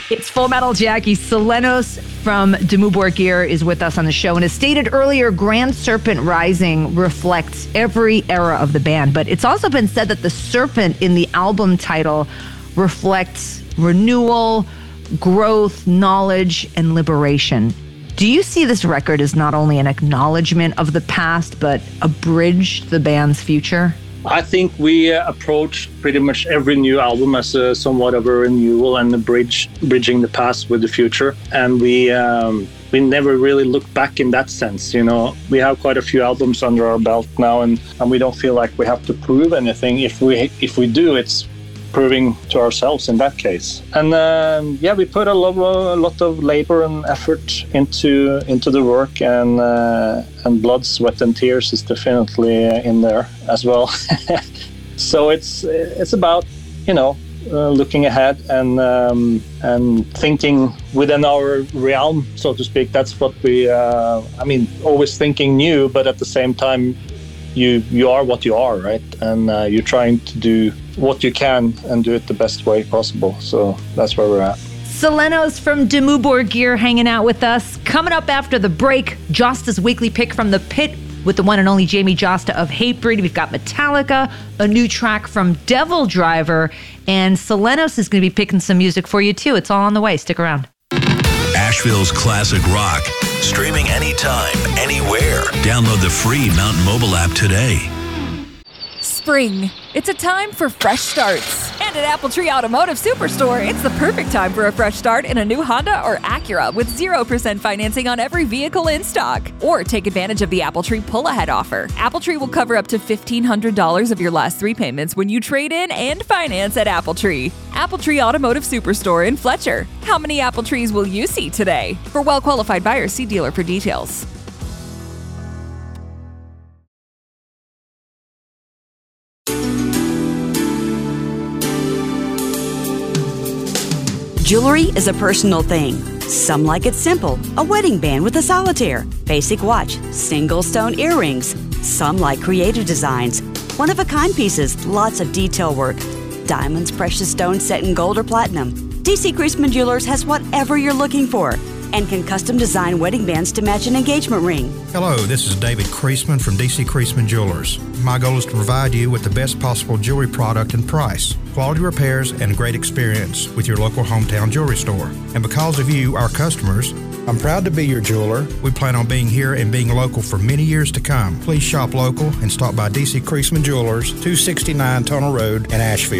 It's Full Metal Jackie. Selenos from Dimmu Borgir is with us on the show. And as stated earlier, Grand Serpent Rising reflects every era of the band. But it's also been said that the serpent in the album title reflects renewal, growth, knowledge, and liberation. Do you see this record as not only an acknowledgement of the past, but a bridge to the band's future? I think we approach pretty much every new album as a somewhat of a renewal and a bridging the past with the future. And we never really look back in that sense. You know, we have quite a few albums under our belt now, and we don't feel like we have to prove anything. If we do, it's proving to ourselves in that case. And we put a lot of labor and effort into the work, and blood, sweat, and tears is definitely in there as well. So it's about, you know, looking ahead and thinking within our realm, so to speak. That's what we always thinking new, but at the same time you are what you are, right? And you're trying to do what you can and do it the best way possible. So that's where we're at. Selenos from Dimmu Borgir hanging out with us. Coming up after the break, Josta's weekly pick from the pit with the one and only Jamie Josta of Hatebreed. We've got Metallica, a new track from Devil Driver, and Selenos is going to be picking some music for you too. It's all on the way. Stick around. Asheville's classic rock, streaming anytime, anywhere. Download the free Mountain Mobile app today. Spring. It's a time for fresh starts. And at AppleTree Automotive Superstore, it's the perfect time for a fresh start in a new Honda or Acura with 0% financing on every vehicle in stock. Or take advantage of the AppleTree pull-ahead offer. AppleTree will cover up to $1,500 of your last 3 payments when you trade in and finance at AppleTree. AppleTree Automotive Superstore in Fletcher. How many AppleTrees will you see today? For well-qualified buyers, see dealer for details. Jewelry is a personal thing. Some like it simple, a wedding band with a solitaire, basic watch, single stone earrings. Some like creative designs, one-of-a-kind pieces, lots of detail work. Diamonds, precious stones set in gold or platinum. DC Creasman Jewelers has whatever you're looking for and can custom design wedding bands to match an engagement ring. Hello, this is David Creasman from DC Creasman Jewelers. My goal is to provide you with the best possible jewelry product and price, quality repairs, and great experience with your local hometown jewelry store. And because of you, our customers, I'm proud to be your jeweler. We plan on being here and being local for many years to come. Please shop local and stop by DC Creasman Jewelers, 269 Tunnel Road in Asheville.